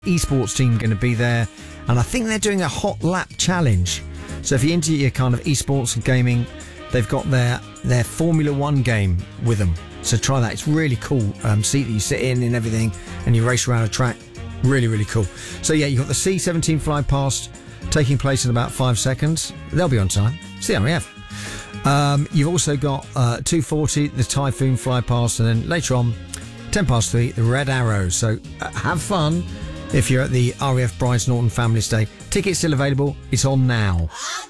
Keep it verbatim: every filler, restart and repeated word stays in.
esports team going to be there, and I think they're doing a hot lap challenge. So if you're into your kind of esports and gaming, they've got their their Formula One game with them. So try that. It's really cool. Um, seat that you sit in and everything, and you race around a track. Really, really cool. So yeah, you've got the C seventeen fly past taking place in about five seconds. They'll be on time. C R A F. Um, you've also got uh, two forty, the Typhoon fly past, and then later on, ten past three, the Red Arrow. So uh, have fun if you're at the R A F Bryce Norton Family Stay. Tickets still available. It's on now.